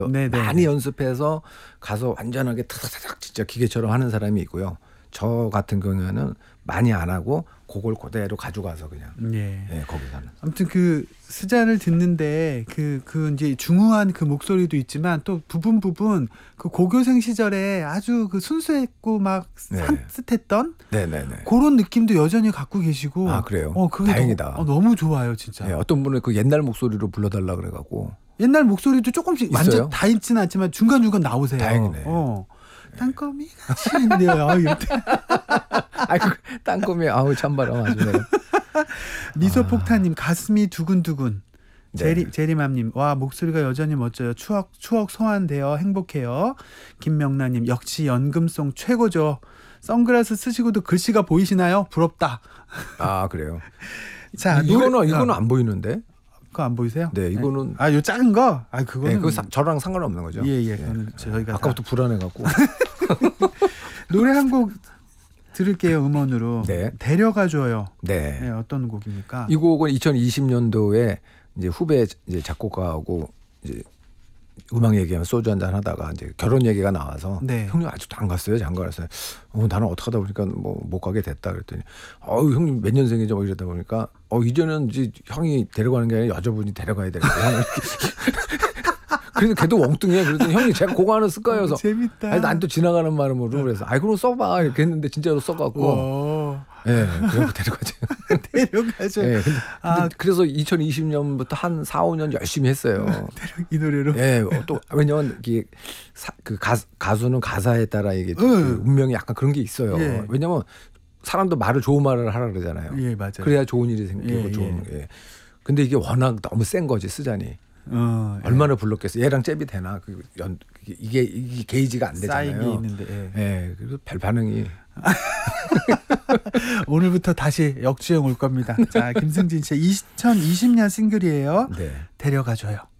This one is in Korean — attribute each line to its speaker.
Speaker 1: 네네.
Speaker 2: 많이 연습해서 가서 완전하게 타닥타닥 진짜 기계처럼 하는 사람이 있고요. 저 같은 경우에는 많이 안 하고 그걸 그대로 가져가서 그냥
Speaker 1: 예.
Speaker 2: 예, 거기서는.
Speaker 1: 아무튼 그 스자를 듣는데 그 이제 중후한 그 목소리도 있지만 또 부분 그 고교생 시절에 아주 그 순수했고 막
Speaker 2: 네.
Speaker 1: 산뜻했던
Speaker 2: 네네네.
Speaker 1: 그런 느낌도 여전히 갖고 계시고.
Speaker 2: 아, 그래요?
Speaker 1: 그게
Speaker 2: 다행이다.
Speaker 1: 너무 좋아요, 진짜.
Speaker 2: 예, 어떤 분은 그 옛날 목소리로 불러달라 그래갖고.
Speaker 1: 옛날 목소리도 조금씩
Speaker 2: 있어요?
Speaker 1: 완전 다 있지는 않지만 중간중간 나오세요.
Speaker 2: 다행이네.
Speaker 1: 땅거미 같이 있네요.
Speaker 2: 아이고 땅콩이 아우 참바람 아주 내가.
Speaker 1: 미소폭탄님 가슴이 두근두근.
Speaker 2: 네.
Speaker 1: 제리맘님 와 목소리가 여전히 멋져요. 추억 소환되어 행복해요. 김명란님 역시 연금송 최고죠. 선글라스 쓰시고도 글씨가 보이시나요? 부럽다.
Speaker 2: 아, 그래요.
Speaker 1: 자
Speaker 2: 이거는 안 보이는데.
Speaker 1: 그거 안 보이세요?
Speaker 2: 네, 이거는
Speaker 1: 요 작은 거. 그거는
Speaker 2: 네, 그거 저랑 상관없는 거죠.
Speaker 1: 예. 그거는 저희가
Speaker 2: 아까부터 불안해갖고.
Speaker 1: 노래 한 곡 들을게요. 음원으로.
Speaker 2: 네.
Speaker 1: 데려가줘요.
Speaker 2: 네.
Speaker 1: 네, 어떤 곡입니까?
Speaker 2: 이 곡은 2020년도에 이제 후배 이제 작곡가하고 이제 음악 얘기하면 소주 한잔 하다가 이제 결혼 얘기가 나와서
Speaker 1: 네.
Speaker 2: 형님 아직도 안 갔어요? 장가라서 나는 어떻게 하다 보니까 뭐 못 가게 됐다 그랬더니 형님 몇 년생이죠? 뭐 이러다 보니까 이제는 이제 형이 데려가는 게 아니라 여자분이 데려가야 되는데 그래서 걔도 엉뚱해. 그랬더니 형님 제가 그거 하나 쓸 거예요. 그래서
Speaker 1: 재밌다.
Speaker 2: 난 또 지나가는 마음으로 그래서 그럼 써봐 이렇게 했는데 진짜로 써갖고 예, 그래서 데려가죠.
Speaker 1: 데려가죠.
Speaker 2: 예, 근데 그래서 2020년부터 한 4, 5년 열심히 했어요.
Speaker 1: 이 노래로.
Speaker 2: 예, 또 왜냐면 이게 그 가수는 가사에 따라 이게 그 운명이 약간 그런 게 있어요.
Speaker 1: 예.
Speaker 2: 왜냐면 사람도 좋은 말을 하라 그러잖아요.
Speaker 1: 예, 맞아요.
Speaker 2: 그래야 좋은 일이 생기고
Speaker 1: 예,
Speaker 2: 좋은 게. 근데 이게 워낙 너무 센 거지 스잔이. 얼마나 불렀겠어. 얘랑 잽이 되나? 이게 게이지가 안 되잖아요.
Speaker 1: 쌓이게 있는데.
Speaker 2: 예, 그래서 별 반응이.
Speaker 1: 오늘부터 다시 역주행 올 겁니다. 자, 김승진 씨의 2020년 싱글이에요.
Speaker 2: 네.
Speaker 1: 데려가줘요.